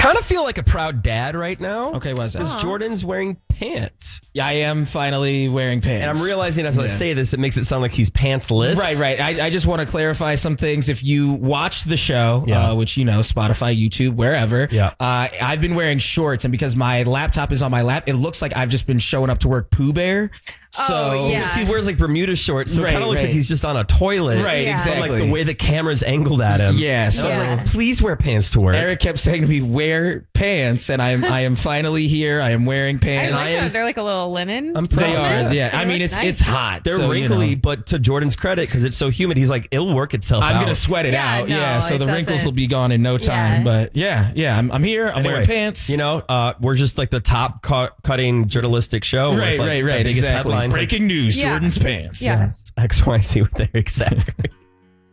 kind of feel like a proud dad right now. Okay, what's that? Because Jordan's wearing pants. Yeah, I am finally wearing pants. And I'm realizing as I say this, it makes it sound like he's pantsless. Right. I just want to clarify some things. If you watch the show, which you know, Spotify, YouTube, wherever, I've been wearing shorts, and because my laptop is on my lap, it looks like I've just been showing up to work Pooh Bear. So he wears like Bermuda shorts, so it kind of looks like he's just on a toilet. Right, exactly. Like the way the camera's angled at him. Yeah. So I was like, please wear pants to work. Eric kept saying to me, wear pants, and I am finally here. I am wearing pants. They're like a little linen. They are. Yeah. I mean, it's hot. They're wrinkly, but to Jordan's credit, because it's so humid, he's like, it'll work itself out. I'm going to sweat it out. No, so the wrinkles will be gone in no time. But I'm here. I'm wearing pants. You know, we're just like the top cutting journalistic show. Right. Exactly. Breaking news. Jordan's pants. Yeah. XYZ with Eric Zachary.